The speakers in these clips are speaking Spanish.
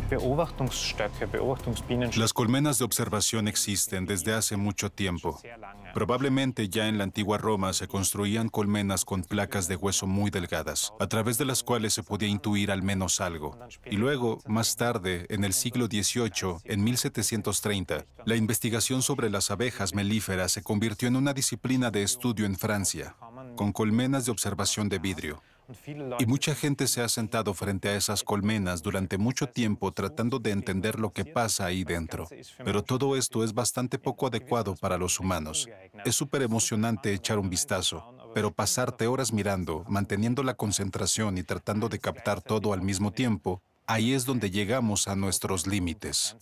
Las colmenas de observación existen desde hace mucho tiempo. Probablemente ya en la antigua Roma se construían colmenas con placas de hueso muy delgadas, a través de las cuales se podía intuir al menos algo. Y luego, más tarde, en el siglo XVIII, en 1730, la investigación sobre las abejas melíferas se convirtió en una disciplina de estudio en Francia, con colmenas de observación de vidrio. Y mucha gente se ha sentado frente a esas colmenas durante mucho tiempo tratando de entender lo que pasa ahí dentro. Pero todo esto es bastante poco adecuado para los humanos. Es súper emocionante echar un vistazo, pero pasarte horas mirando, manteniendo la concentración y tratando de captar todo al mismo tiempo, ahí es donde llegamos a nuestros límites.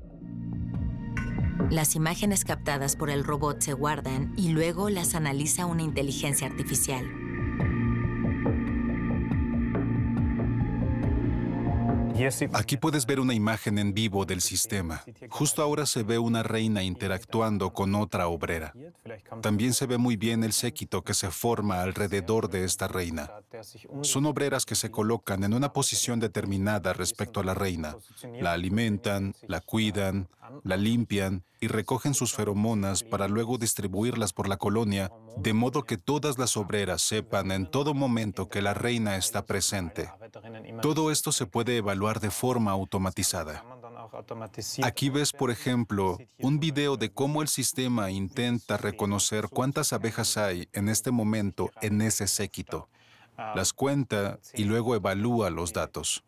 Las imágenes captadas por el robot se guardan y luego las analiza una inteligencia artificial. Aquí puedes ver una imagen en vivo del sistema. Justo ahora se ve una reina interactuando con otra obrera. También se ve muy bien el séquito que se forma alrededor de esta reina. Son obreras que se colocan en una posición determinada respecto a la reina. La alimentan, la cuidan, la limpian y recogen sus feromonas para luego distribuirlas por la colonia, de modo que todas las obreras sepan en todo momento que la reina está presente. Todo esto se puede evaluar de forma automatizada. Aquí ves, por ejemplo, un video de cómo el sistema intenta reconocer cuántas abejas hay en este momento en ese séquito. Las cuenta y luego evalúa los datos.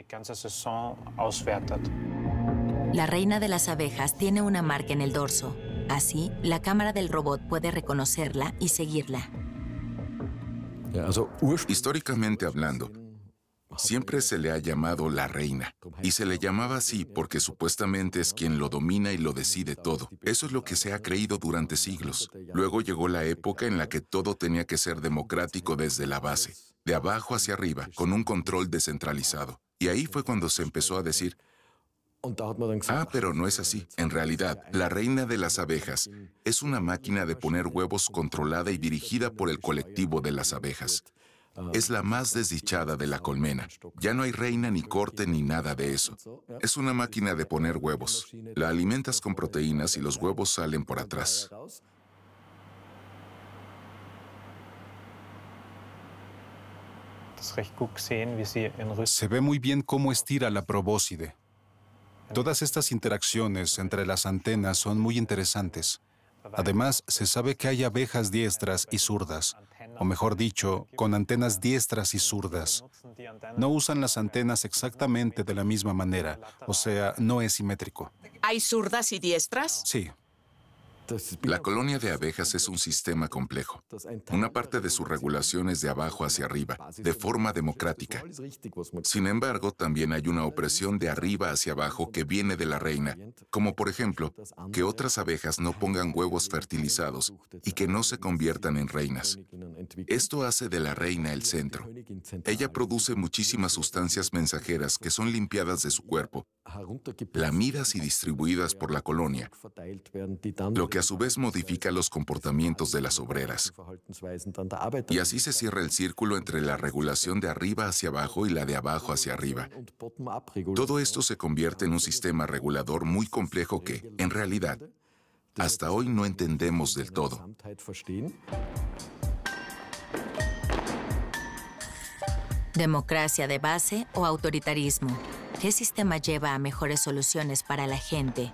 La reina de las abejas tiene una marca en el dorso. Así, la cámara del robot puede reconocerla y seguirla. Históricamente hablando, siempre se le ha llamado la reina, y se le llamaba así porque supuestamente es quien lo domina y lo decide todo. Eso es lo que se ha creído durante siglos. Luego llegó la época en la que todo tenía que ser democrático desde la base, de abajo hacia arriba, con un control descentralizado. Y ahí fue cuando se empezó a decir, pero no es así. En realidad, la reina de las abejas es una máquina de poner huevos controlada y dirigida por el colectivo de las abejas. Es la más desdichada de la colmena. Ya no hay reina ni corte ni nada de eso. Es una máquina de poner huevos. La alimentas con proteínas y los huevos salen por atrás. Se ve muy bien cómo estira la probóscide. Todas estas interacciones entre las antenas son muy interesantes. Además, se sabe que hay abejas diestras y zurdas, o mejor dicho, con antenas diestras y zurdas. No usan las antenas exactamente de la misma manera, o sea, no es simétrico. ¿Hay zurdas y diestras? Sí. La colonia de abejas es un sistema complejo. Una parte de su regulación es de abajo hacia arriba, de forma democrática. Sin embargo, también hay una opresión de arriba hacia abajo que viene de la reina, como por ejemplo, que otras abejas no pongan huevos fertilizados y que no se conviertan en reinas. Esto hace de la reina el centro. Ella produce muchísimas sustancias mensajeras que son limpiadas de su cuerpo, lamidas y distribuidas por la colonia, lo que a su vez modifica los comportamientos de las obreras. Y así se cierra el círculo entre la regulación de arriba hacia abajo y la de abajo hacia arriba. Todo esto se convierte en un sistema regulador muy complejo que, en realidad, hasta hoy no entendemos del todo. ¿Democracia de base o autoritarismo? ¿Qué sistema lleva a mejores soluciones para la gente?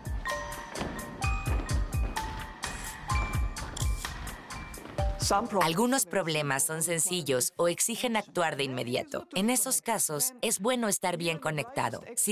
Algunos problemas son sencillos o exigen actuar de inmediato. En esos casos, es bueno estar bien conectado.